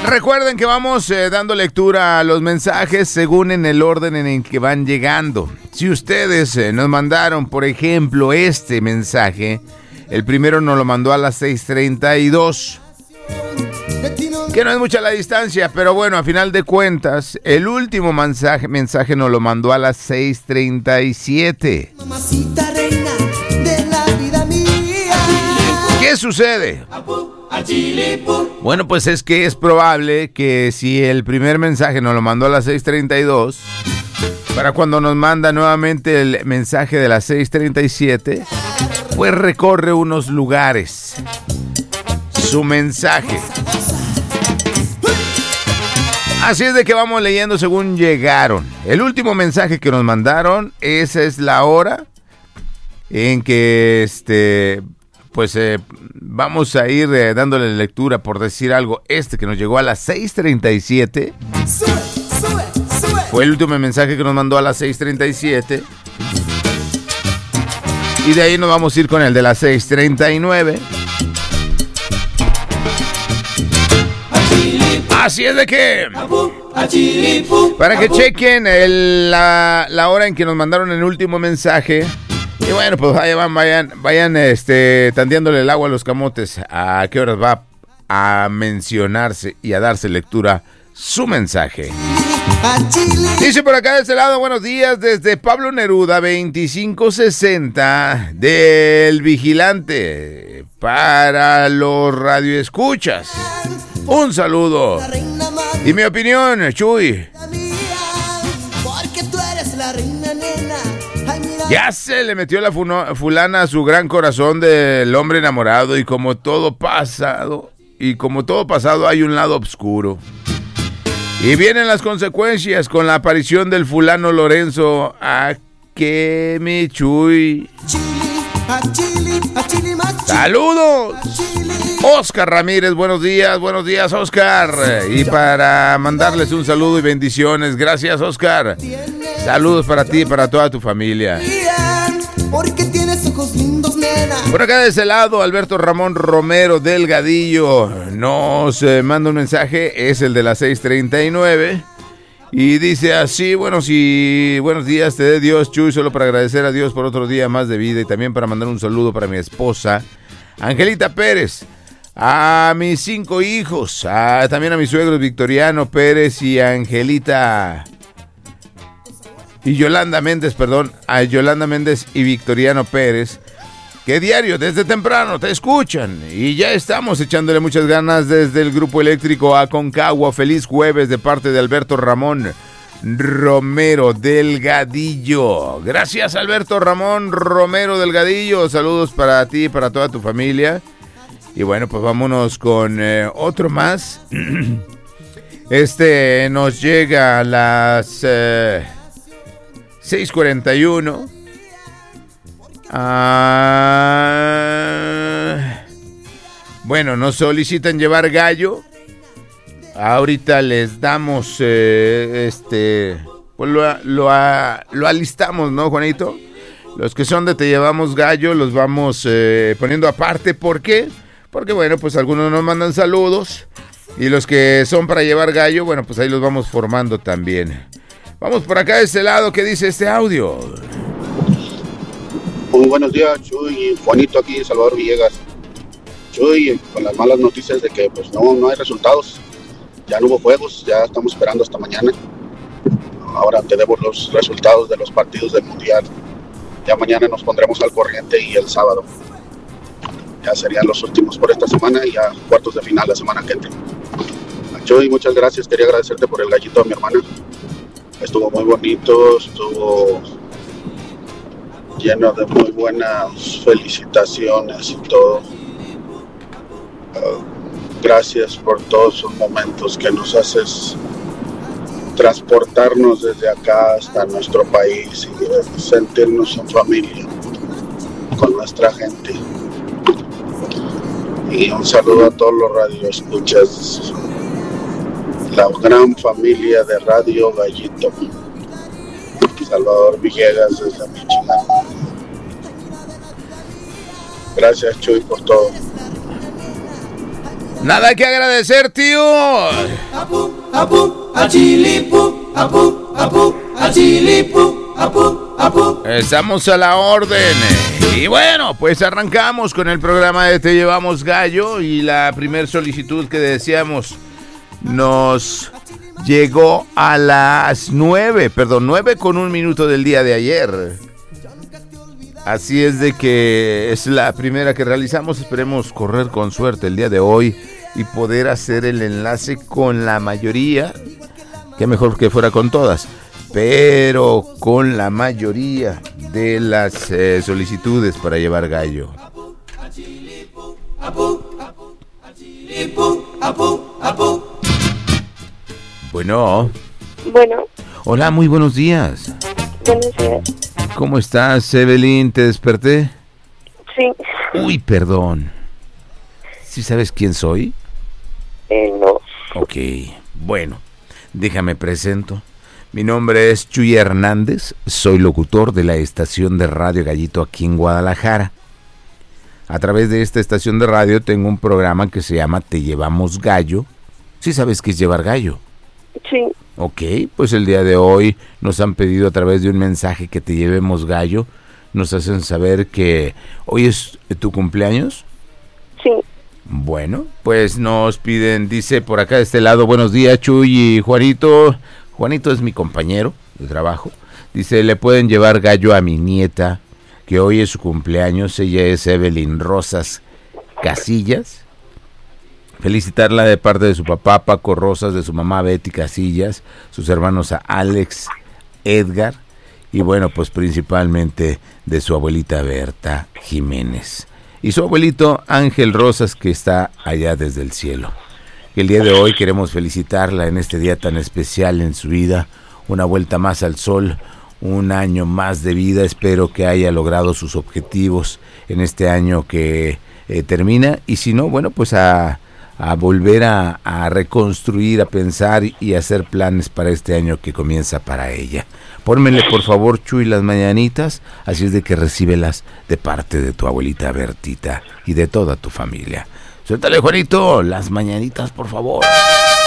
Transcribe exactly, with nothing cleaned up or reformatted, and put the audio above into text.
Recuerden que vamos eh, dando lectura a los mensajes según en el orden en el que van llegando. Si ustedes eh, nos mandaron, por ejemplo, este mensaje, el primero nos lo mandó a las seis treinta y dos. Que no es mucha la distancia, pero bueno, a final de cuentas, el último mensaje, mensaje nos lo mandó a las seis treinta y siete. ¿Qué sucede? Bueno, pues es que es probable que si el primer mensaje nos lo mandó a las seis treinta y dos, para cuando nos manda nuevamente el mensaje de las seis treinta y siete, pues recorre unos lugares. Su mensaje. Así es de que vamos leyendo según llegaron. El último mensaje que nos mandaron, esa es la hora en que este, pues eh, vamos a ir eh, dándole lectura, por decir algo. Este que nos llegó a las seis treinta y siete fue el último mensaje que nos mandó a las seis treinta y siete. Y de ahí nos vamos a ir con el de las seis treinta y nueve. Así es de que, para que chequen el, la, la hora en que nos mandaron el último mensaje. Y bueno, pues vayan, vayan, vayan este, tandeándole el agua a los camotes. A qué horas va a mencionarse y a darse lectura su mensaje. Dice por acá de este lado, buenos días desde Pablo Neruda, veinticinco sesenta, del Vigilante, para los radioescuchas. Un saludo. Y mi opinión, Chuy. Ya se le metió la funo, fulana a su gran corazón del hombre enamorado, y como todo pasado, y como todo pasado hay un lado oscuro. Y vienen las consecuencias con la aparición del fulano Lorenzo. ¿A qué, mi Chuy? ¡Saludos! Oscar Ramírez, buenos días, buenos días, Oscar. Y para mandarles un saludo y bendiciones, gracias, Oscar. Saludos para ti y para toda tu familia. Por acá de ese lado, Alberto Ramón Romero Delgadillo nos eh, manda un mensaje, es el de las seis treinta y nueve. Y dice así, buenos y buenos días, te dé Dios, Chuy, solo para agradecer a Dios por otro día más de vida y también para mandar un saludo para mi esposa, Angelita Pérez, a mis cinco hijos, a, también a mis suegros Victoriano Pérez y Angelita y Yolanda Méndez, perdón, a Yolanda Méndez y Victoriano Pérez, que diario desde temprano te escuchan y ya estamos echándole muchas ganas desde el Grupo Eléctrico Aconcagua. Feliz jueves de parte de Alberto Ramón Romero Delgadillo. Gracias, Alberto Ramón Romero Delgadillo. Saludos para ti y para toda tu familia. Y bueno, pues vámonos con eh, otro más. Este nos llega a las eh, seis cuarenta y uno. Ah, bueno, nos solicitan llevar gallo. Ahorita les damos, eh, este, pues lo, lo, lo alistamos, ¿no, Juanito? Los que son de Te Llevamos Gallo los vamos eh, poniendo aparte. ¿Por qué? Porque, bueno, pues algunos nos mandan saludos. Y los que son para llevar gallo, bueno, pues ahí los vamos formando también. Vamos por acá de este lado, ¿qué dice este audio? Muy buenos días, Chuy, Juanito aquí, Salvador Villegas. Chuy, con las malas noticias de que pues no, no hay resultados, ya no hubo juegos, ya estamos esperando hasta mañana. Ahora tenemos los resultados de los partidos del Mundial. Ya mañana nos pondremos al corriente y el sábado. Ya serían los últimos por esta semana y ya cuartos de final la semana que entra. Chuy, muchas gracias, quería agradecerte por el gallito de mi hermana. Estuvo muy bonito, estuvo lleno de muy buenas felicitaciones y todo. Uh, gracias por todos esos momentos que nos haces transportarnos desde acá hasta nuestro país y sentirnos en familia con nuestra gente. Y un saludo a todos los radioescuchas, la gran familia de Radio Gallito. Salvador Villegas desde Michoacán. Gracias, Chuy, por todo. Nada que agradecer, tío. Apu, apu, achilipu, apu, apu, achilipu, apu, apu. Estamos a la orden. Y bueno, pues arrancamos con el programa de Te Llevamos Gallo. Y la primer solicitud que decíamos nos llegó a las nueve, perdón, nueve con un minuto del día de ayer. Así es de que es la primera que realizamos. Esperemos correr con suerte el día de hoy y poder hacer el enlace con la mayoría. Qué mejor que fuera con todas, pero con la mayoría de las eh, solicitudes para llevar gallo. Bueno. Bueno. Hola, muy buenos días. Buenos días. ¿Cómo estás, Evelyn? ¿Te desperté? Sí. Uy, perdón. ¿Sí sabes quién soy? Eh, no. Ok, bueno, déjame presento. Mi nombre es Chuy Hernández, soy locutor de la estación de Radio Gallito aquí en Guadalajara. A través de esta estación de radio tengo un programa que se llama Te Llevamos Gallo. ¿Sí sabes qué es llevar gallo? Sí. Ok, pues el día de hoy nos han pedido a través de un mensaje que te llevemos gallo. Nos hacen saber que hoy es tu cumpleaños. Sí. Bueno, pues nos piden, dice por acá de este lado, buenos días Chuy y Juanito. Juanito es mi compañero de trabajo. Dice, le pueden llevar gallo a mi nieta, que hoy es su cumpleaños. Ella es Evelyn Rosas Casillas. Felicitarla de parte de su papá Paco Rosas, de su mamá Betty Casillas, sus hermanos a Alex, Edgar y bueno, pues principalmente de su abuelita Berta Jiménez y su abuelito Ángel Rosas, que está allá desde el cielo. El día de hoy queremos felicitarla en este día tan especial en su vida, una vuelta más al sol, un año más de vida. Espero que haya logrado sus objetivos en este año que eh, termina, y si no, bueno, pues a a volver a, a reconstruir, a pensar y hacer planes para este año que comienza para ella. Pónmele por favor, Chuy, las mañanitas, así es de que recíbelas de parte de tu abuelita Bertita y de toda tu familia. Suéltale, Juanito, las mañanitas, por favor.